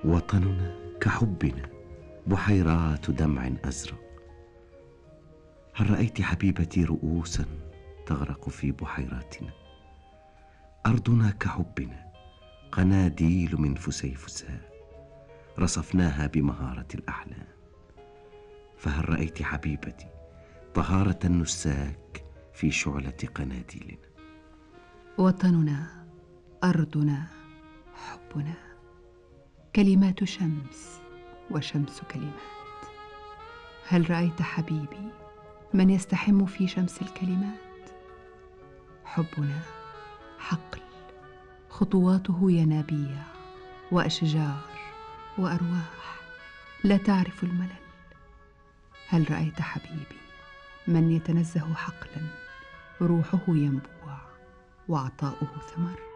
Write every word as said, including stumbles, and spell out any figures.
وطننا كحبنا بحيرات دمع أزرق. هل رأيت حبيبتي رؤوسا تغرق في بحيراتنا؟ أرضنا كحبنا قناديل من فسيفساء رصفناها بمهارة الأحلام. فهل رأيت حبيبتي طهارة النساك في شعلة قناديلنا؟ وطننا، أرضنا، حبنا، كلمات شمس وشمس كلمات. هل رأيت حبيبي من يستحم في شمس الكلمات؟ حبنا حقل، خطواته ينابيع وأشجار وأرواح لا تعرف الملل. هل رأيت حبيبي من يتنزه حقلا روحه ينبوع وعطاؤه ثمر؟